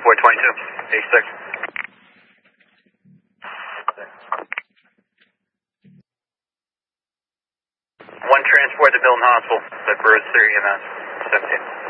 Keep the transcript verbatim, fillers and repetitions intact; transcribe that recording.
four twenty-two, eighty-six. One transport to Milton Hospital, that Burroughs City, E M S, seventeen.